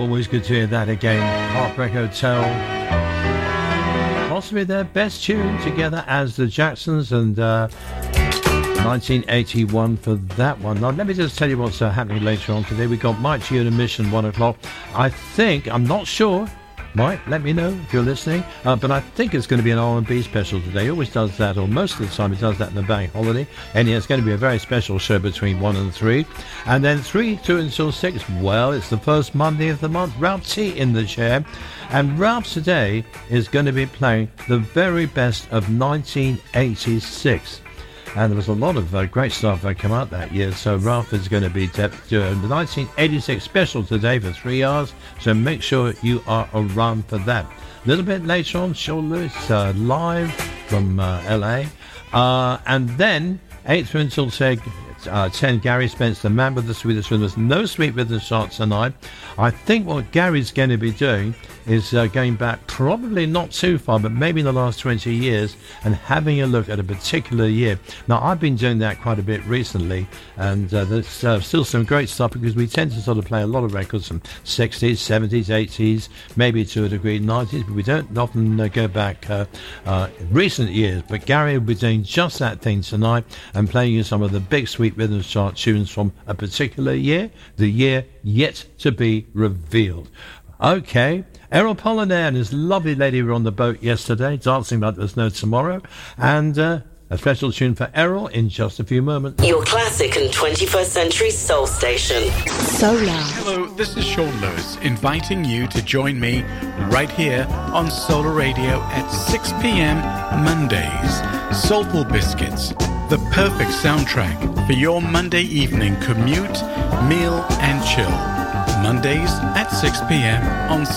always good to hear that again. Heartbreak Hotel. Possibly their best tune together as the Jacksons, and 1981 for that one. Now, let me just tell you what's happening later on today. We've got Mike G and Mission 1 o'clock. I'm not sure. Mike, let me know if you're listening. But I think it's going to be an R&B special today. He always does that, or most of the time he does that in the bank holiday. And it's going to be a very special show between 1 and 3. And then 3, 2 until 6. Well, it's the first Monday of the month. Ralph T in the chair. And Ralph today is going to be playing the very best of 1986. And there was a lot of great stuff that came out that year. So Ralph is going to be doing the 1986 special today for 3 hours. So make sure you are around for that. A little bit later on, Sean Lewis live from LA. And then 8 through until 10, Gary Spence, the man with the sweetest rhythm. There's no sweet rhythm shot tonight. I think what Gary's going to be doing is going back probably not too far, but maybe in the last 20 years, and having a look at a particular year. Now, I've been doing that quite a bit recently, and there's still some great stuff, because we tend to sort of play a lot of records from 60s, 70s, 80s, maybe to a degree 90s, but we don't often go back recent years. But Gary will be doing just that thing tonight and playing you some of the big sweet rhythm chart tunes from a particular year, the year yet to be revealed. Okay, Errol Pollinaire and his lovely lady were on the boat yesterday, dancing like there's no tomorrow, and a special tune for Errol in just a few moments. Your classic and 21st century soul station. Solar. Hello, this is Sean Lewis, inviting you to join me right here on Solar Radio at 6 p.m. Mondays. Soulful Biscuits, the perfect soundtrack for your Monday evening commute, meal and chill. Mondays at 6 p.m. on